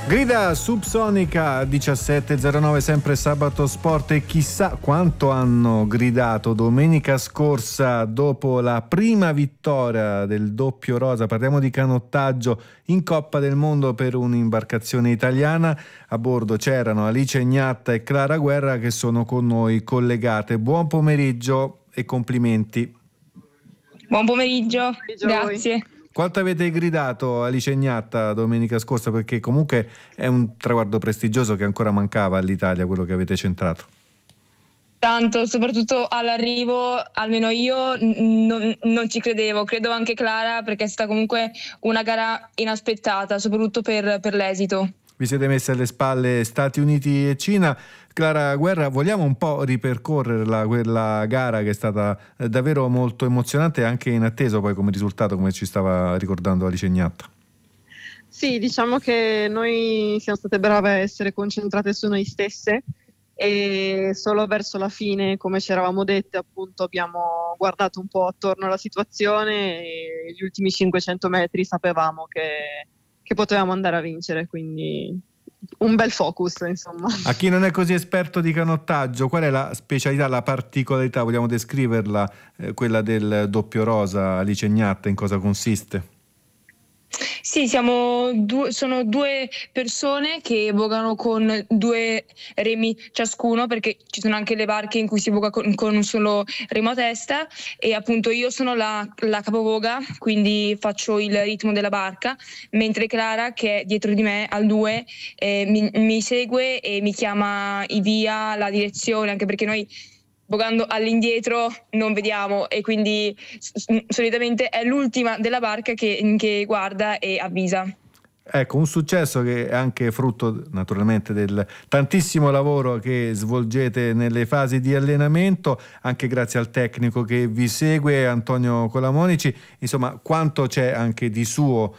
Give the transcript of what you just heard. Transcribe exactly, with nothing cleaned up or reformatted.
Grida Subsonica diciassette e zero nove, sempre Sabato Sport, e chissà quanto hanno gridato domenica scorsa dopo la prima vittoria del doppio rosa. Parliamo di canottaggio in Coppa del Mondo per un'imbarcazione italiana. A bordo c'erano Alice Gnatta e Clara Guerra, che sono con noi collegate. Buon pomeriggio e complimenti. Buon pomeriggio, grazie. Quanto avete gridato Alice Gnatta domenica scorsa? Perché comunque è un traguardo prestigioso che ancora mancava all'Italia, quello che avete centrato. Tanto, soprattutto all'arrivo, almeno io n- non, non ci credevo, credo anche Clara, perché è stata comunque una gara inaspettata, soprattutto per, per l'esito. Vi siete messi alle spalle Stati Uniti e Cina. Clara Guerra, vogliamo un po' ripercorrerla, quella gara che è stata davvero molto emozionante e anche inatteso poi come risultato, come ci stava ricordando Alice Gnatta? Sì, diciamo che noi siamo state brave a essere concentrate su noi stesse e solo verso la fine, come ci eravamo dette, appunto abbiamo guardato un po' attorno alla situazione e gli ultimi cinquecento metri sapevamo che, che potevamo andare a vincere, quindi un bel focus, insomma. A chi non è così esperto di canottaggio, qual è la specialità, la particolarità, vogliamo descriverla, eh, quella del doppio rosa, Alice Gnatta, in cosa consiste? Sì, siamo due, sono due persone che vogano con due remi ciascuno, perché ci sono anche le barche in cui si voga con, con un solo remo a testa, e appunto io sono la, la capovoga, quindi faccio il ritmo della barca, mentre Clara, che è dietro di me al due, eh, mi, mi segue e mi chiama i via, la direzione, anche perché noi vogando all'indietro non vediamo, e quindi solitamente è l'ultima della barca che, che guarda e avvisa. Ecco, un successo che è anche frutto naturalmente del tantissimo lavoro che svolgete nelle fasi di allenamento, anche grazie al tecnico che vi segue, Antonio Colamonici. Insomma, quanto c'è anche di suo